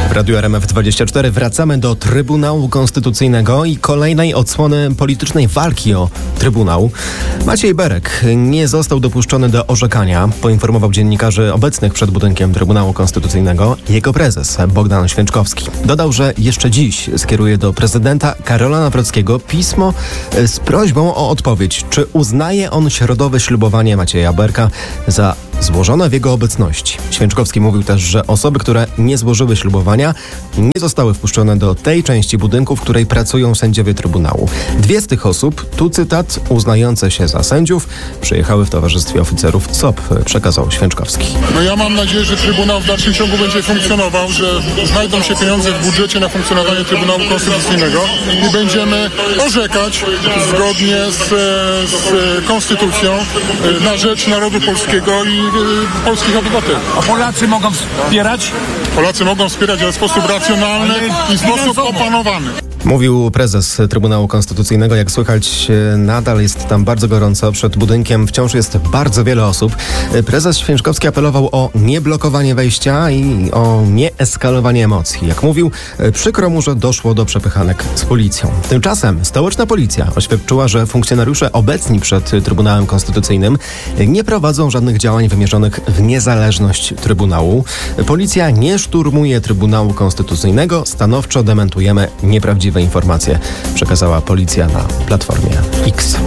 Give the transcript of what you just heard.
W Radiu RMF24 wracamy do Trybunału Konstytucyjnego i kolejnej odsłony politycznej walki o Trybunał. Maciej Berek nie został dopuszczony do orzekania, poinformował dziennikarzy obecnych przed budynkiem Trybunału Konstytucyjnego jego prezes Bogdan Święczkowski. Dodał, że jeszcze dziś skieruje do prezydenta Karola Nawrockiego pismo z prośbą o odpowiedź, czy uznaje on środowe ślubowanie Macieja Berka za złożone w jego obecności. Święczkowski mówił też, że osoby, które nie złożyły ślubowania, nie zostały wpuszczone do tej części budynku, w której pracują sędziowie Trybunału. Dwie z tych osób, tu cytat, uznające się za sędziów, przyjechały w towarzystwie oficerów SOP, przekazał Święczkowski. Ja mam nadzieję, że Trybunał w dalszym ciągu będzie funkcjonował, że znajdą się pieniądze w budżecie na funkcjonowanie Trybunału Konstytucyjnego i będziemy orzekać zgodnie z Konstytucją na rzecz narodu polskiego i polskich obywateli. A Polacy mogą wspierać? Polacy mogą wspierać, ale w sposób racjonalny i w sposób opanowany. Mówił prezes Trybunału Konstytucyjnego. Jak słychać, nadal jest tam bardzo gorąco. Przed budynkiem wciąż jest bardzo wiele osób. Prezes Święczkowski apelował o nieblokowanie wejścia i o nieeskalowanie emocji. Jak mówił, przykro mu, że doszło do przepychanek z policją. Tymczasem stołeczna policja oświadczyła, że funkcjonariusze obecni przed Trybunałem Konstytucyjnym nie prowadzą żadnych działań wymierzonych w niezależność Trybunału. Policja nie szturmuje Trybunału Konstytucyjnego. Stanowczo dementujemy nieprawdziwe informacje, przekazała policja na Platformie X.